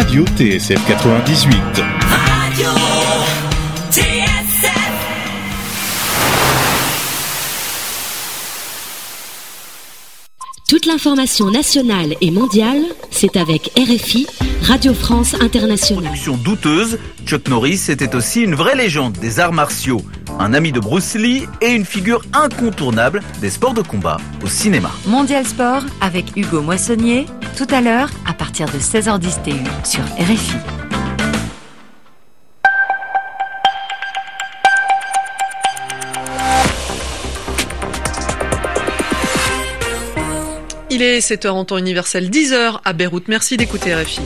Radio TSF 98. Radio TSF. Toute l'information nationale et mondiale, c'est avec RFI, Radio France Internationale. Production douteuse, Chuck Norris était aussi une vraie légende des arts martiaux, un ami de Bruce Lee et une figure incontournable des sports de combat au cinéma. Mondial Sport avec Hugo Moissonnier, tout à l'heure à partir de 16h10 TU sur RFI. Il est 7h en temps universel, 10h à Beyrouth. Merci d'écouter RFI.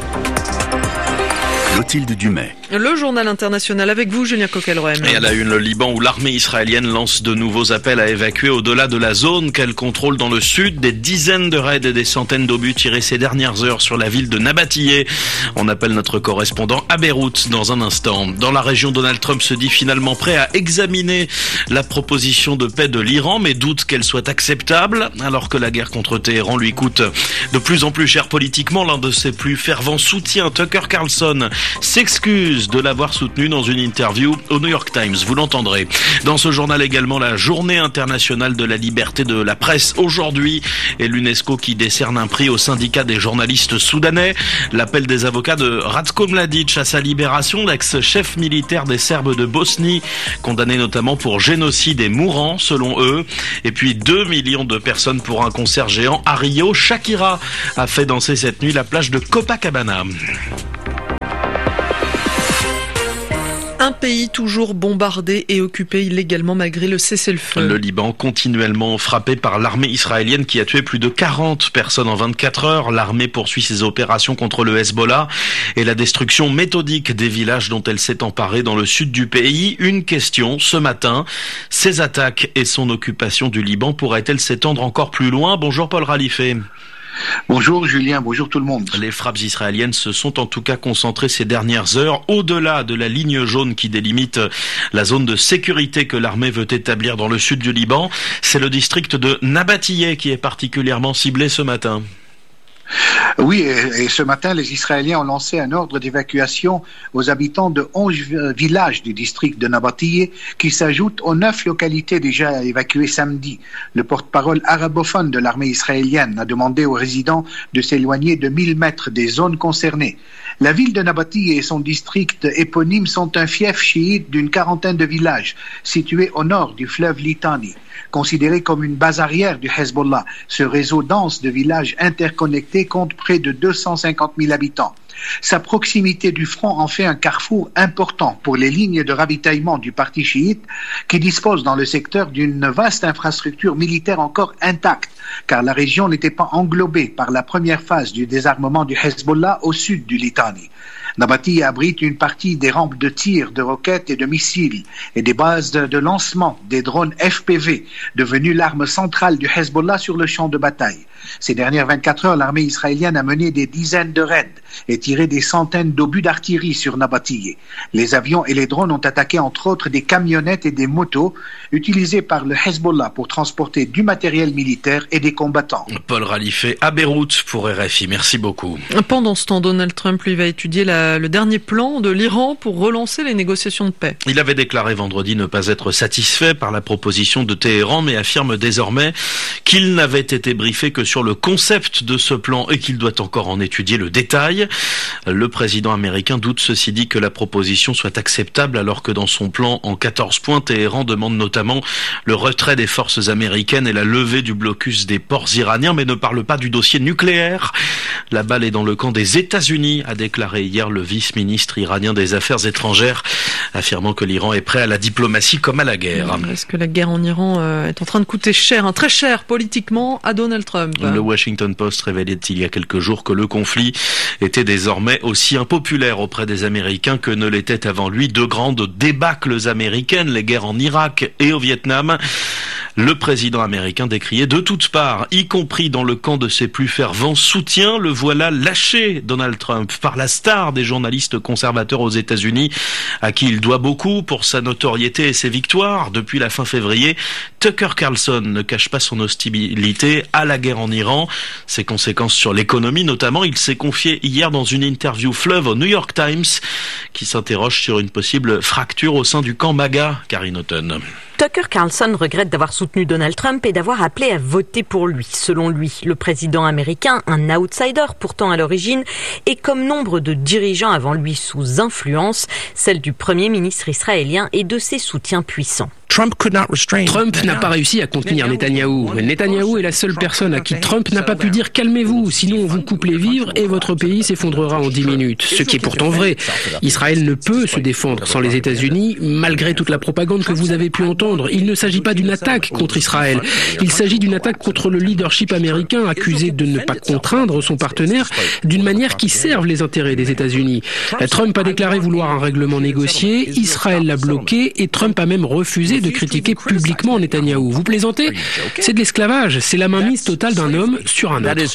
Clotilde Dumais. Le journal international avec vous, Julien Coquelroem. Et à la une, le Liban où l'armée israélienne lance de nouveaux appels à évacuer au-delà de la zone qu'elle contrôle dans le sud. Des dizaines de raids et des centaines d'obus tirés ces dernières heures sur la ville de Nabatiyeh. On appelle notre correspondant à Beyrouth dans un instant. Dans la région, Donald Trump se dit finalement prêt à examiner la proposition de paix de l'Iran, mais doute qu'elle soit acceptable, alors que la guerre contre Téhéran lui coûte de plus en plus cher politiquement. L'un de ses plus fervents soutiens, Tucker Carlson, s'excuse de l'avoir soutenu dans une interview au New York Times. Vous l'entendrez. Dans ce journal également, la journée internationale de la liberté de la presse aujourd'hui et l'UNESCO qui décerne un prix au syndicat des journalistes soudanais. L'appel des avocats de Ratko Mladic à sa libération, l'ex-chef militaire des Serbes de Bosnie, condamné notamment pour génocide et mourant selon eux. Et puis 2 millions de personnes pour un concert géant à Rio. Shakira a fait danser cette nuit la plage de Copacabana. Un pays toujours bombardé et occupé illégalement malgré le cessez-le-feu. Le Liban continuellement frappé par l'armée israélienne qui a tué plus de 40 personnes en 24 heures. L'armée poursuit ses opérations contre le Hezbollah et la destruction méthodique des villages dont elle s'est emparée dans le sud du pays. Une question ce matin, ces attaques et son occupation du Liban pourraient-elles s'étendre encore plus loin? Bonjour Paul Ralifé. Bonjour Julien, bonjour tout le monde. Les frappes israéliennes se sont en tout cas concentrées ces dernières heures au-delà de la ligne jaune qui délimite la zone de sécurité que l'armée veut établir dans le sud du Liban. C'est le district de Nabatiyeh qui est particulièrement ciblé ce matin. Oui, et ce matin, les Israéliens ont lancé un ordre d'évacuation aux habitants de 11 villages du district de Nabatiyeh qui s'ajoutent aux 9 localités déjà évacuées samedi. Le porte-parole arabophone de l'armée israélienne a demandé aux résidents de s'éloigner de 1000 mètres des zones concernées. La ville de Nabatiyeh et son district éponyme sont un fief chiite d'une quarantaine de villages situés au nord du fleuve Litani. Considéré comme une base arrière du Hezbollah, ce réseau dense de villages interconnectés compte près de 250 000 habitants. Sa proximité du front en fait un carrefour important pour les lignes de ravitaillement du parti chiite qui dispose dans le secteur d'une vaste infrastructure militaire encore intacte, car la région n'était pas englobée par la première phase du désarmement du Hezbollah au sud du Litani. Nabatiyeh abrite une partie des rampes de tir, de roquettes et de missiles et des bases de lancement des drones FPV, devenus l'arme centrale du Hezbollah sur le champ de bataille. Ces dernières 24 heures, l'armée israélienne a mené des dizaines de raids et tiré des centaines d'obus d'artillerie sur Nabatiyeh. Les avions et les drones ont attaqué entre autres des camionnettes et des motos utilisées par le Hezbollah pour transporter du matériel militaire et des combattants. Paul Ralifé à Beyrouth pour RFI. Merci beaucoup. Pendant ce temps, Donald Trump lui va étudier le dernier plan de l'Iran pour relancer les négociations de paix. Il avait déclaré vendredi ne pas être satisfait par la proposition de Téhéran, mais affirme désormais qu'il n'avait été briefé que sur le concept de ce plan et qu'il doit encore en étudier le détail. Le président américain doute ceci dit que la proposition soit acceptable alors que dans son plan en 14 points, Téhéran demande notamment le retrait des forces américaines et la levée du blocus des ports iraniens, mais ne parle pas du dossier nucléaire. La balle est dans le camp des États-Unis, a déclaré hier le vice-ministre iranien des Affaires étrangères, affirmant que l'Iran est prêt à la diplomatie comme à la guerre. Est-ce que la guerre en Iran est en train de coûter cher, très cher politiquement à Donald Trump? Le Washington Post révélait il y a quelques jours que le conflit était désormais aussi impopulaire auprès des Américains que ne l'étaient avant lui 2 grandes débâcles américaines, les guerres en Irak et au Vietnam. Le président américain décrié de toutes parts, y compris dans le camp de ses plus fervents soutiens. Le voilà lâché, Donald Trump, par la star des journalistes conservateurs aux États-Unis, à qui il doit beaucoup pour sa notoriété et ses victoires. Depuis la fin février, Tucker Carlson ne cache pas son hostilité à la guerre en Iran. Ses conséquences sur l'économie notamment, il s'est confié hier dans une interview fleuve au New York Times qui s'interroge sur une possible fracture au sein du camp MAGA, Karine Houghton. Tucker Carlson regrette d'avoir soutenu Donald Trump et d'avoir appelé à voter pour lui. Selon lui, le président américain, un outsider pourtant à l'origine, est comme nombre de dirigeants avant lui sous influence, celle du premier ministre israélien et de ses soutiens puissants. Trump n'a pas réussi à contenir Netanyahou. Netanyahou est la seule personne à qui Trump n'a pas pu dire « calmez-vous, sinon on vous coupe les vivres et votre pays s'effondrera en 10 minutes ». Ce qui est pourtant vrai. Israël ne peut se défendre sans les États-Unis, malgré toute la propagande que vous avez pu entendre. Il ne s'agit pas d'une attaque contre Israël. Il s'agit d'une attaque contre le leadership américain accusé de ne pas contraindre son partenaire d'une manière qui serve les intérêts des États-Unis. Trump a déclaré vouloir un règlement négocié, Israël l'a bloqué et Trump a même refusé de critiquer publiquement Netanyahou. Vous plaisantez ? C'est de l'esclavage, c'est la mainmise totale d'un homme sur un autre.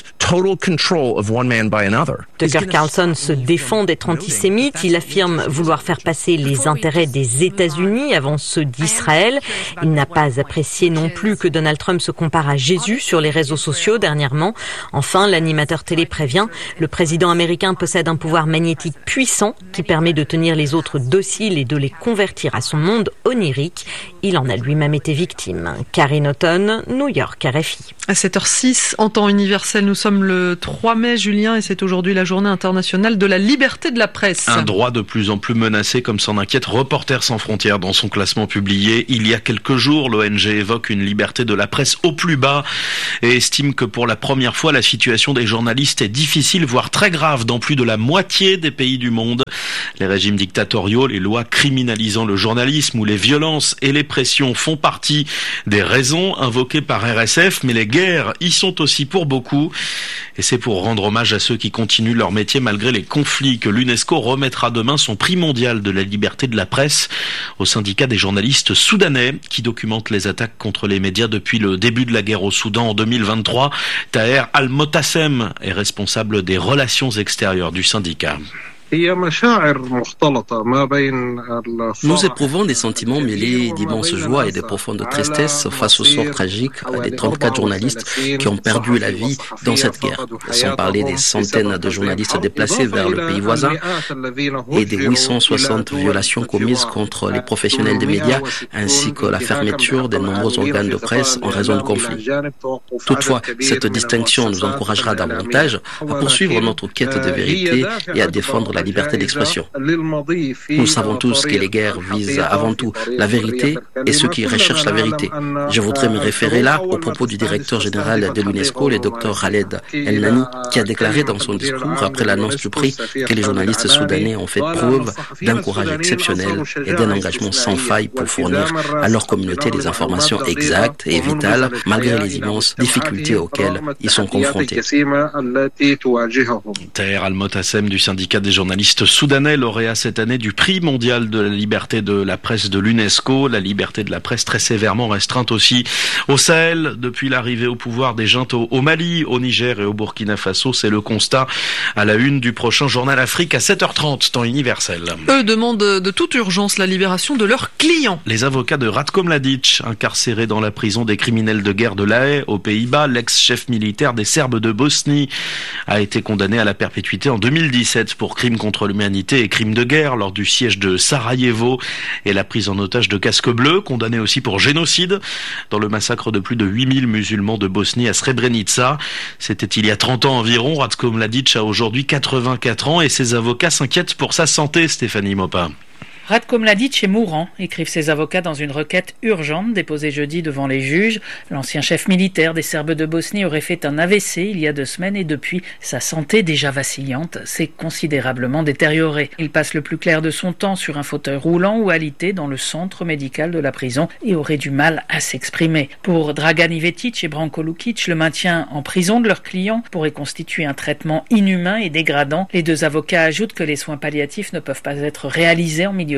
Tucker Carlson se défend d'être antisémite. Il affirme vouloir faire passer les intérêts des États-Unis avant ceux d'Israël. Il n'a pas apprécié non plus que Donald Trump se compare à Jésus sur les réseaux sociaux dernièrement. Enfin, l'animateur télé prévient, le président américain possède un pouvoir magnétique puissant qui permet de tenir les autres dociles et de les convertir à son monde onirique. Il en a lui-même été victime. Karine Houghton, New York, RFI. À 7h06, en temps universel, nous sommes le 3 mai, Julien, et c'est aujourd'hui la journée internationale de la liberté de la presse. Un droit de plus en plus menacé, comme s'en inquiète Reporters sans frontières dans son classement publié il y a quelques jours. L'ONG évoque une liberté de la presse au plus bas et estime que pour la première fois, la situation des journalistes est difficile, voire très grave dans plus de la moitié des pays du monde. Les régimes dictatoriaux, les lois criminalisant le journalisme ou les violences et les pressions font partie des raisons invoquées par RSF, mais les guerres y sont aussi pour beaucoup. Et c'est pour rendre hommage à ceux qui continuent leur métier malgré les conflits que l'UNESCO remettra demain son prix mondial de la liberté de la presse au syndicat des journalistes soudanais qui documentent les attaques contre les médias depuis le début de la guerre au Soudan en 2023. Taher Al-Motassem est responsable des relations extérieures du syndicat. Nous éprouvons des sentiments mêlés d'immense joie et de profonde tristesse face au sort tragique des 34 journalistes qui ont perdu la vie dans cette guerre, sans parler des centaines de journalistes déplacés vers le pays voisin et des 860 violations commises contre les professionnels des médias, ainsi que la fermeture de nombreux organes de presse en raison de conflits. Toutefois, cette distinction nous encouragera davantage à poursuivre notre quête de vérité et à défendre la liberté d'expression. Nous savons tous que les guerres visent avant tout la vérité et ceux qui recherchent la vérité. Je voudrais me référer là au propos du directeur général de l'UNESCO, le Dr Khaled El-Nani, qui a déclaré dans son discours après l'annonce du prix que les journalistes soudanais ont fait preuve d'un courage exceptionnel et d'un engagement sans faille pour fournir à leur communauté des informations exactes et vitales malgré les immenses difficultés auxquelles ils sont confrontés. Taher Al-Motassem du syndicat des journalistes soudanais, lauréat cette année du prix mondial de la liberté de la presse de l'UNESCO. La liberté de la presse très sévèrement restreinte aussi au Sahel depuis l'arrivée au pouvoir des juntes au Mali, au Niger et au Burkina Faso. C'est le constat à la une du prochain journal Afrique à 7h30, temps universel. Eux demandent de toute urgence la libération de leurs clients. Les avocats de Ratko Mladic, incarcéré dans la prison des criminels de guerre de La Haye, aux Pays-Bas, l'ex-chef militaire des Serbes de Bosnie, a été condamné à la perpétuité en 2017 pour crimes contre l'humanité et crimes de guerre lors du siège de Sarajevo et la prise en otage de casques bleus, condamné aussi pour génocide dans le massacre de plus de 8000 musulmans de Bosnie à Srebrenica. C'était il y a 30 ans environ. Ratko Mladic a aujourd'hui 84 ans et ses avocats s'inquiètent pour sa santé, Stéphanie Mopin. Ratko Mladic est mourant, écrivent ses avocats dans une requête urgente déposée jeudi devant les juges. L'ancien chef militaire des Serbes de Bosnie aurait fait un AVC il y a 2 semaines et depuis, sa santé déjà vacillante s'est considérablement détériorée. Il passe le plus clair de son temps sur un fauteuil roulant ou alité dans le centre médical de la prison et aurait du mal à s'exprimer. Pour Dragan Ivetic et Branko Lukic, le maintien en prison de leurs clients pourrait constituer un traitement inhumain et dégradant. Les 2 avocats ajoutent que les soins palliatifs ne peuvent pas être réalisés en milieu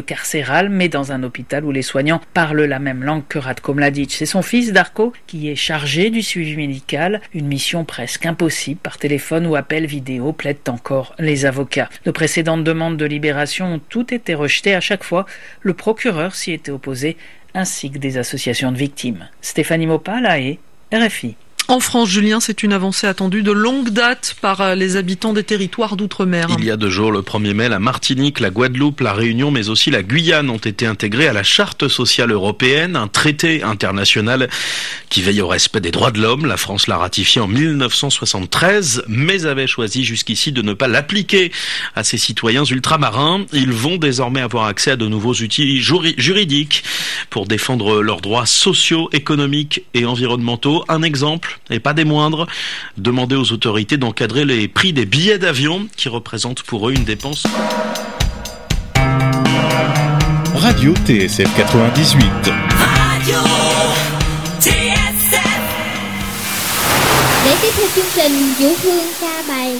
milieu carcéral, mais dans un hôpital où les soignants parlent la même langue que Ratko Mladic. C'est son fils Darko qui est chargé du suivi médical, une mission presque impossible par téléphone ou appel vidéo, plaident encore les avocats. De précédentes demandes de libération ont toutes été rejetées à chaque fois. Le procureur s'y était opposé, ainsi que des associations de victimes. Stéphanie Mopa, La Haye, RFI. En France, Julien, c'est une avancée attendue de longue date par les habitants des territoires d'outre-mer. Il y a 2 jours, le 1er mai, la Martinique, la Guadeloupe, la Réunion, mais aussi la Guyane ont été intégrés à la Charte sociale européenne, un traité international qui veille au respect des droits de l'homme. La France l'a ratifié en 1973, mais avait choisi jusqu'ici de ne pas l'appliquer à ses citoyens ultramarins. Ils vont désormais avoir accès à de nouveaux outils juridiques pour défendre leurs droits sociaux, économiques et environnementaux. Un exemple, et pas des moindres, demander aux autorités d'encadrer les prix des billets d'avion qui représentent pour eux une dépense. Radio TSF 98. Radio TSF. Để tiếp theo chương trình Vũ Phương ca bài